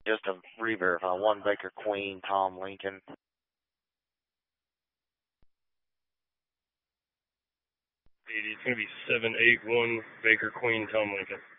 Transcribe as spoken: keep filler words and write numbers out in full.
Just to re-verify, one Baker Queen, Tom Lincoln. It's going to be seven eight one Baker Queen Tom Lincoln.